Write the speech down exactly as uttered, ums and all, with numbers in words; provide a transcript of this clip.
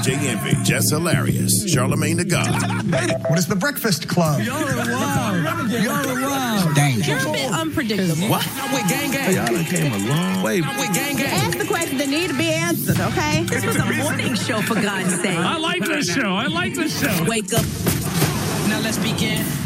Jay Envy, Jess Hilarious, Charlamagne the God. What is the Breakfast Club? Y'all are wild. Y'all are wild. Danger. You're a bit unpredictable. What? I'm with gang gang. Y'all done came a long way. I'm with gang gang. Ask the questions that need to be answered, okay? This was a morning show, for God's sake. I like this show. I like this show. Wake up. Now let's begin.